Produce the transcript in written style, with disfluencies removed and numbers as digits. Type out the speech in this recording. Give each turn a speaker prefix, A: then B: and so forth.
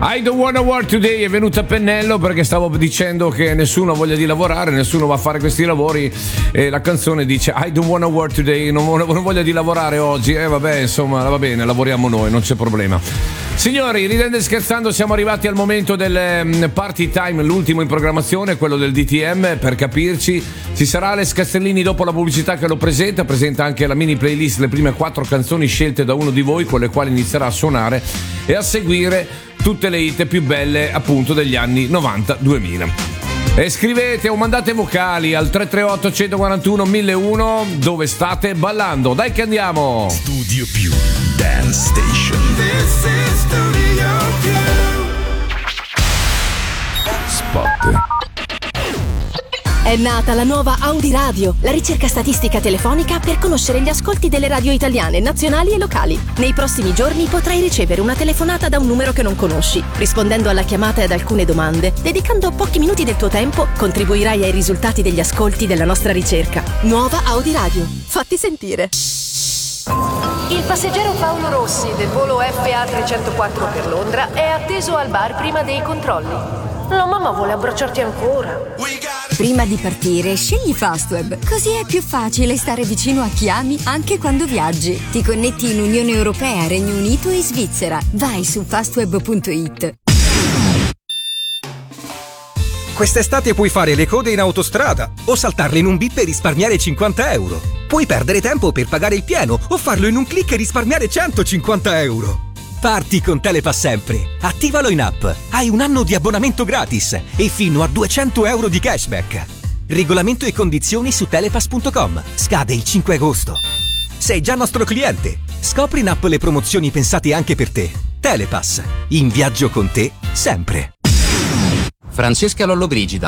A: I don't wanna work today è venuta a pennello perché stavo dicendo che nessuno ha voglia di lavorare, nessuno va a fare questi lavori e la canzone dice I don't wanna work today, non voglia di lavorare oggi, vabbè, insomma, va bene, lavoriamo noi, non c'è problema. Signori, ridendo e scherzando, siamo arrivati al momento del party time, l'ultimo in programmazione, quello del DTM. Per capirci, ci sarà Alex Castellini dopo la pubblicità che lo presenta anche la mini playlist, le prime 4 canzoni scelte da uno di voi, con le quali inizierà a suonare e a seguire tutte le hit più belle appunto degli anni 90-2000. E scrivete o mandate vocali al 338 141 1001 dove state ballando. Dai che andiamo!
B: Studio Più Dance Station.
C: This is Studio Più.
A: Spot.
D: È nata la nuova Audi Radio, la ricerca statistica telefonica per conoscere gli ascolti delle radio italiane, nazionali e locali. Nei prossimi giorni potrai ricevere una telefonata da un numero che non conosci. Rispondendo alla chiamata e ad alcune domande, dedicando pochi minuti del tuo tempo, contribuirai ai risultati degli ascolti della nostra ricerca. Nuova Audi Radio. Fatti sentire.
E: Il passeggero Paolo Rossi del volo FA 304 per Londra è atteso al bar prima dei controlli. La mamma vuole abbracciarti ancora.
F: Prima di partire, scegli Fastweb, così è più facile stare vicino a chi ami anche quando viaggi. Ti connetti in Unione Europea, Regno Unito e Svizzera. Vai su fastweb.it.
G: Quest'estate puoi fare le code in autostrada o saltarle in un bip e risparmiare 50 euro. Puoi perdere tempo per pagare il pieno o farlo in un click e risparmiare 150 euro. Parti con Telepass sempre. Attivalo in app. Hai un anno di abbonamento gratis e fino a 200 euro di cashback. Regolamento e condizioni su telepass.com. Scade il 5 agosto. Sei già nostro cliente. Scopri in app le promozioni pensate anche per te. Telepass. In viaggio con te sempre.
H: Francesca Lollobrigida,